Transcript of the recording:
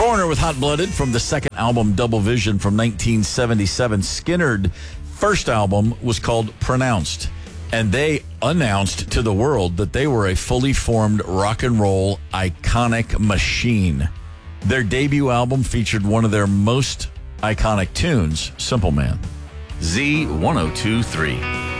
Foreigner with Hot Blooded from the second album Double Vision from 1977. Skynyrd first album was called Pronounced, and they announced to the world that they were a fully formed rock and roll iconic machine. Their debut album featured one of their most iconic tunes, Simple Man. Z1023.